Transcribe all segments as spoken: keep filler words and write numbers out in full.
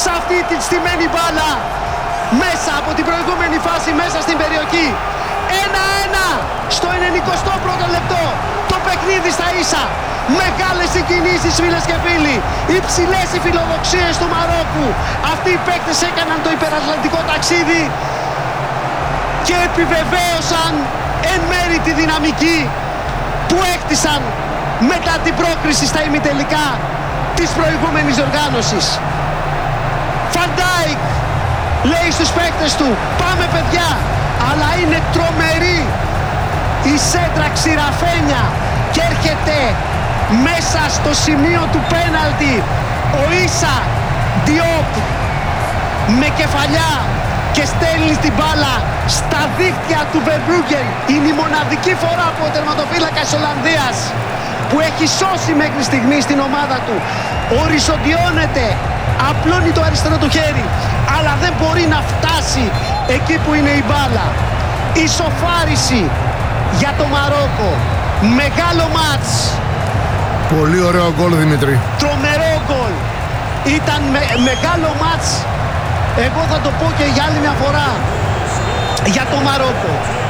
σε αυτή τη στημένη μπάλα μέσα από την προηγούμενη φάση μέσα στην περιοχή. Ένα-ένα στο ενενηκοστό πρώτο λεπτό. Το παιχνίδι στα ίσα. Μεγάλες οι κινήσεις, φίλες και φίλοι. Υψηλές οι φιλοδοξίες του Μαρόκου. Αυτοί οι παίκτες έκαναν το υπερατλαντικό ταξίδι και επιβεβαίωσαν εν μέρει τη δυναμική που έκτισαν μετά την πρόκριση στα ημιτελικά της προηγούμενης οργάνωσης. Φαν Ντάικ λέει στους παίκτες του, πάμε παιδιά, αλλά είναι τρομερή η σέντρα ξηραφένια και έρχεται μέσα στο σημείο του πέναλτι ο Ίσα Διόπ με κεφαλιά και στέλνει την μπάλα στα δίχτυα του Βερμπρούγκεν. Είναι η μοναδική φορά που ο τερματοφύλακας της Ολλανδίας, που έχει σώσει μέχρι στιγμή στην ομάδα του, οριζοντιώνεται, απλώνει το αριστερό του χέρι, αλλά δεν μπορεί να φτάσει εκεί που είναι η μπάλα. Ισοφάριση για το Μαρόκο. Μεγάλο μάτς. Πολύ ωραίο γκολ, Δημήτρη. Τρομερό γκολ. Ήταν με, μεγάλο μάτς. Εγώ θα το πω και για άλλη μια φορά για το Μαρόκο.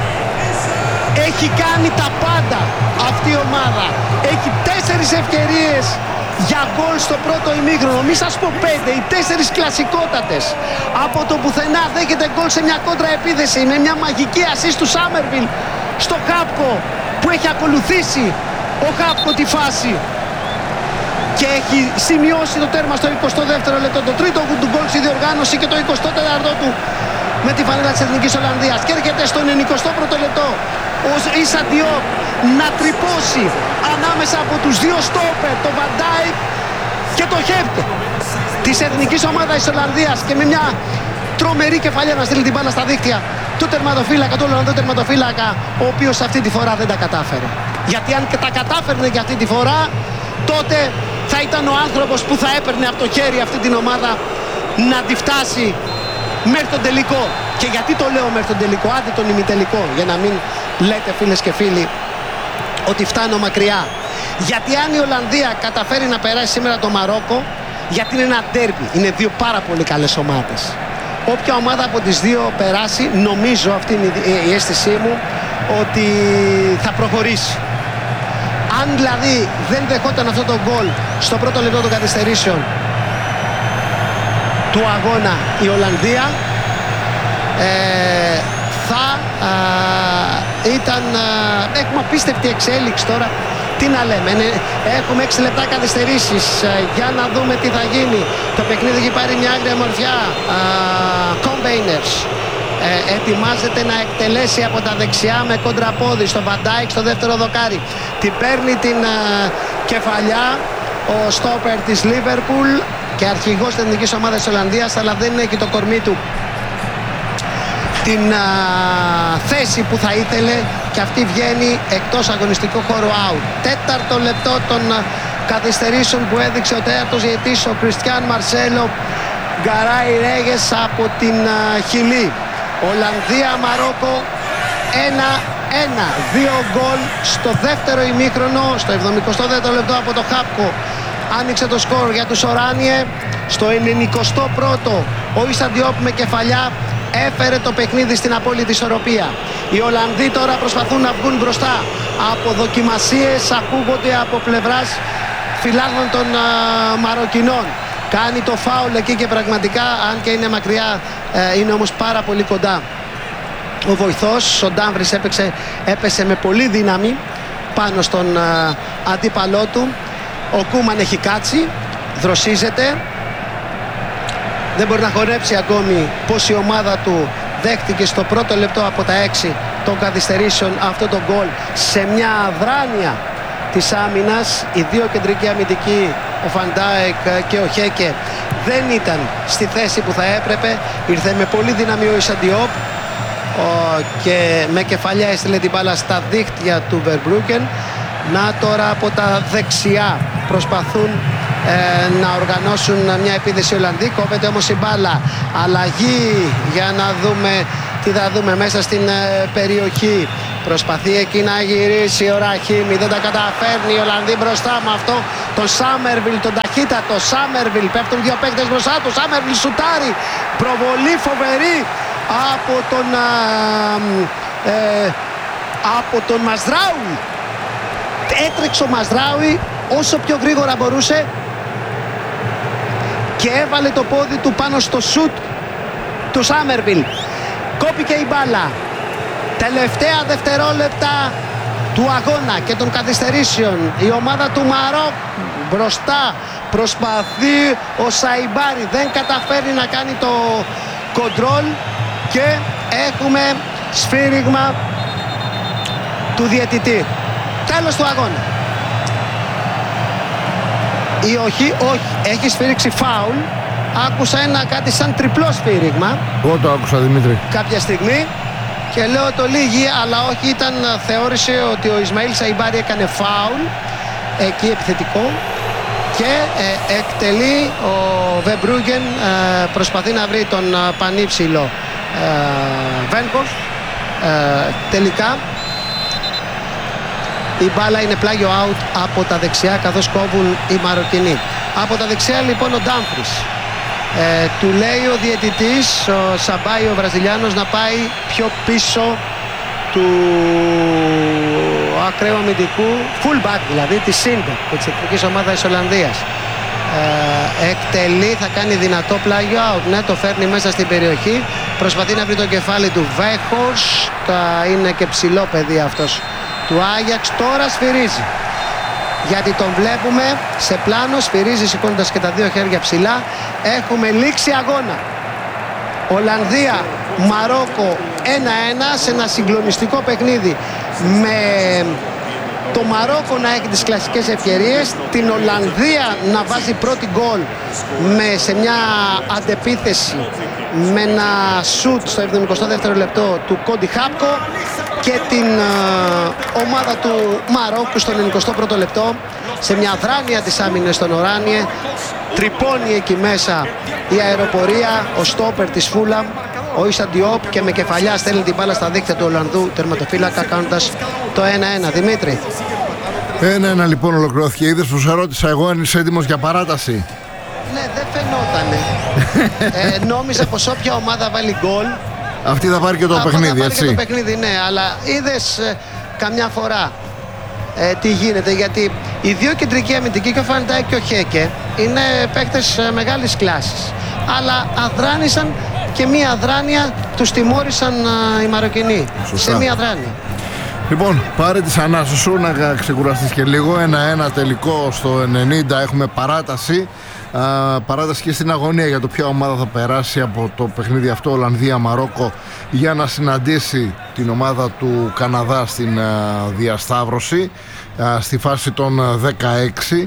Έχει κάνει τα πάντα αυτή η ομάδα. Έχει τέσσερις ευκαιρίες για γκολ στο πρώτο ημίχρονο. Μη σας πω πέντε, οι τέσσερις κλασικότατες. Από το πουθενά δέχεται γκολ σε μια κόντρα επίθεση με μια μαγική ασίστ του Σάμερβιλ στο Χάπκο, που έχει ακολουθήσει ο Χάπκο τη φάση και έχει σημειώσει το τέρμα στο εικοστό δεύτερο λεπτό, το τρίτο του γκολ στη διοργάνωση και το εικοστό τέταρτο του με τη φανέλα της Εθνικής Ολλανδίας. Και έρχεται στο ενενηκοστό πρώτο λεπτό ο Ίσα Διόπ να τρυπώσει ανάμεσα από τους δύο στόπερ, το Φαν Ντάικ και το Χέπκε της Εθνικής Ομάδας της Ολλανδίας, και με μια τρομερή κεφαλιά να στείλει την μπάλα στα δίχτυα του τερματοφύλακα, του Ολλανδού τερματοφύλακα, ο οποίος αυτή τη φορά δεν τα κατάφερε. Γιατί αν και τα κατάφερνε και αυτή τη φορά, τότε θα ήταν ο άνθρωπος που θα έπαιρνε από το χέρι αυτή την ομάδα να τη φτάσει μέχρι τον τελικό. Και γιατί το λέω μέχρι τον τελικό, άντε τον ημιτελικό, για να μην λέτε φίλες και φίλοι ότι φτάνω μακριά. Γιατί αν η Ολλανδία καταφέρει να περάσει σήμερα το Μαρόκο, γιατί είναι ένα ντέρμπι, είναι δύο πάρα πολύ καλές ομάδες. Όποια ομάδα από τις δύο περάσει, νομίζω, αυτή είναι η αίσθησή μου, ότι θα προχωρήσει. Αν δηλαδή δεν δεχόταν αυτό το γκολ στο πρώτο λεπτό των καθυστερήσεων του αγώνα η Ολλανδία, ε, θα α, ήταν α, έχουμε απίστευτη εξέλιξη τώρα. Τι να λέμε, ναι, έχουμε έξι λεπτά καθυστερήσεις, για να δούμε τι θα γίνει. Το παιχνίδι έχει πάρει μια άγρια μορφιά. Κομπέινερς ε, ετοιμάζεται να εκτελέσει από τα δεξιά με κοντραπόδι στο Φαν Ντάικ στο δεύτερο δοκάρι. Την παίρνει την α, κεφαλιά ο στόπερ της Λίβερπουλ και αρχηγός της εθνικής ομάδας της Ολλανδίας, αλλά δεν έχει το κορμί του την α, θέση που θα ήθελε και αυτή βγαίνει εκτός αγωνιστικού χώρου out. Τέταρτο λεπτό των α, καθυστερήσεων που έδειξε ο τέταρτος διαιτής, ο Κριστιάν Μαρσέλο Γκαράι Ρέγες από την α, Χιλή. Ολλανδία Μαρόκο ένα ένα. Δύο γκολ στο δεύτερο ημίχρονο, στο εβδομηκοστό δεύτερο λεπτό από το Χάπκο. Άνοιξε το σκορ για τους Οράνιε. Στο ενενηκοστό πρώτο ο Ίσα Διόπ με κεφαλιά έφερε το παιχνίδι στην απόλυτη ισορροπία. Οι Ολλανδοί τώρα προσπαθούν να βγουν μπροστά. Από δοκιμασίες ακούγονται από πλευράς φιλάθλων των α, Μαροκινών. Κάνει το φάουλ εκεί και πραγματικά, αν και είναι μακριά, ε, είναι όμως πάρα πολύ κοντά. Ο βοηθός, ο Ντάμβρης, έπαιξε, έπεσε με πολύ δύναμη πάνω στον α, αντίπαλό του. Ο Κούμαν έχει κάτσει, δροσίζεται. Δεν μπορεί να χορέψει ακόμη πως η ομάδα του δέχτηκε στο πρώτο λεπτό από τα έξι των καθυστερήσεων αυτό το γκολ σε μια αδράνεια της άμυνας. Οι δύο κεντρικοί αμυντικοί, ο Φαν Ντάικ και ο Χέκε, δεν ήταν στη θέση που θα έπρεπε. Ήρθε με πολύ δύναμη ο Ίσα Διόπ και με κεφαλιά έστειλε την μπάλα στα δίχτυα του Βερμπρούγκεν. Να τώρα από τα δεξιά προσπαθούν ε, να οργανώσουν μια επίθεση Ολλανδοί. Κόβεται όμως η μπάλα. Αλλαγή για να δούμε τι θα δούμε μέσα στην ε, περιοχή. Προσπαθεί εκεί να γυρίσει ο Ραχίμι, δεν τα καταφέρνει. Οι Ολλανδοί μπροστά με αυτό τον Σάμερβιλ, τον ταχύτατο Σάμερβιλ. Πέφτουν δύο παίκτες μπροστά του. Σάμερβιλ σουτάρει. Προβολή φοβερή από τον, α, ε, από τον Μαζράουι. Έτρεξε ο Μαζράουι όσο πιο γρήγορα μπορούσε και έβαλε το πόδι του πάνω στο σουτ του Σάμερβιλ. Κόπηκε η μπάλα. Τελευταία δευτερόλεπτα του αγώνα και των καθυστερήσεων. Η ομάδα του Μαρόκ μπροστά προσπαθεί. Ο Σαϊμπάρι δεν καταφέρει να κάνει το κοντρόλ και έχουμε σφύριγμα του διαιτητή. Τέλος του αγώνα. Ή όχι, όχι, έχει σφύριξει φάουλ. Άκουσα ένα κάτι σαν τριπλό σφύριγμα. Εγώ το άκουσα, Δημήτρη. Κάποια στιγμή και λέω το λίγη, αλλά όχι, ήταν, θεώρησε ότι ο Ισμαήλ Σαϊμπάρι έκανε φάουλ εκεί επιθετικό και ε, εκτελεί ο Βεμπρούγκεν, ε, προσπαθεί να βρει τον ε, πανύψηλο ε, Βένκοφ. Ε, τελικά η μπάλα είναι πλάγιο out από τα δεξιά, καθώς κόβουν οι Μαροκινοί. Από τα δεξιά λοιπόν ο Ντάμφρις. Ε, του λέει ο διαιτητής, ο Σαμπάι ο Βραζιλιάνος, να πάει πιο πίσω του ακραίου αμυντικού, fullback δηλαδή, της Σίντερ, της εθνικής ομάδας της Ολλανδίας. Ε, εκτελεί, θα κάνει δυνατό πλάγιο out. Ναι, το φέρνει μέσα στην περιοχή. Προσπαθεί να βρει το κεφάλι του Βέχος. Είναι και ψηλό παιδί αυτός του Άγιαξ. Τώρα σφυρίζει, γιατί τον βλέπουμε σε πλάνο, σφυρίζει σηκώνοντας και τα δύο χέρια ψηλά. Έχουμε λήξει αγώνα. Ολλανδία, Μαρόκο ένα ένα σε ένα συγκλονιστικό παιχνίδι, με το Μαρόκο να έχει τις κλασικές ευκαιρίες, την Ολλανδία να βάζει πρώτη γκολ με, σε μια αντεπίθεση με ένα σουτ στο εβδομηκοστό δεύτερο λεπτό του Κόντι Χάπκο, και την uh, ομάδα του Μαρόκου στο ενενηκοστό πρώτο λεπτό σε μια δράνεια της άμυνας στον Οράνιε. Τρυπώνει εκεί μέσα η αεροπορία, ο στόπερ της Φούλαμ, ο Ίσα Διόπ, και με κεφαλιά στέλνει την μπάλα στα δίχτυα του Ολλανδού τερματοφύλακα, κάνοντας το ένα ένα. Δημήτρη. ένα ένα λοιπόν ολοκληρώθηκε. Είδες που σε ρώτησα εγώ αν είσαι έτοιμος για παράταση? Ναι, δεν φαινότανε. ε, νόμιζα πως όποια ομάδα βάλει γκολ, αυτή θα πάρει και το αυτό παιχνίδι, θα έτσι. Και το παιχνίδι, ναι, αλλά είδες ε, καμιά φορά ε, τι γίνεται, γιατί οι δύο κεντρικοί αμυντικοί, και ο Φαντάι και ο Χέκε, είναι παίκτες ε, μεγάλης κλάσης, αλλά αδράνησαν και μία αδράνεια τους τιμώρησαν ε, οι Μαροκινοί. Σωστά. Σε μία αδράνεια. Λοιπόν, πάρε τις ανάσες σου να ξεκουραστείς και λίγο. ένα ένα τελικό στο ενενήντα, έχουμε παράταση. Uh, παράταση και στην αγωνία για το ποια ομάδα θα περάσει από το παιχνίδι αυτό, Ολλανδία-Μαρόκο, για να συναντήσει την ομάδα του Καναδά στην uh, διασταύρωση uh, στη φάση των δεκαέξι.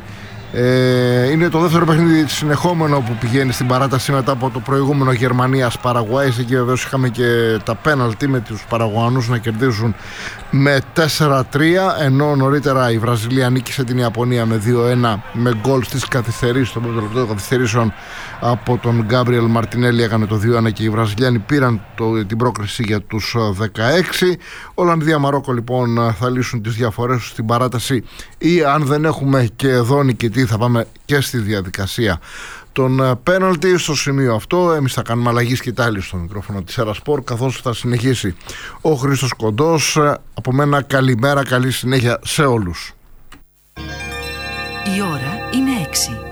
Ε, είναι το δεύτερο παιχνίδι συνεχόμενο που πηγαίνει στην παράταση μετά από το προηγούμενο Γερμανίας-Παραγουάης. Εκεί βεβαίως είχαμε και τα πέναλτι με τους Παραγουανούς να κερδίζουν με τέσσερα τρία, ενώ νωρίτερα η Βραζιλία νίκησε την Ιαπωνία με δύο ένα με γκολ στις καθυστερήσεις, στο πρώτο λεπτό καθυστερήσεων από τον Γκάμπριελ Μαρτινέλη έκανε το δύο ένα και οι Βραζιλιάνοι πήραν το, την πρόκριση για τους δεκαέξι. Ολλανδία-Μαρόκο λοιπόν θα λύσουν τις διαφορές στην παράταση, ή αν δεν έχουμε και εδώ νικητή θα πάμε και στη διαδικασία των πέναλτι. Στο σημείο αυτό εμείς θα κάνουμε αλλαγή σκητάλη στο μικρόφωνο της Έρα Σπορ, καθώς θα συνεχίσει ο Χρήστος Κοντός. Από μένα καλημέρα, καλή συνέχεια σε όλους. Η ώρα είναι έξι.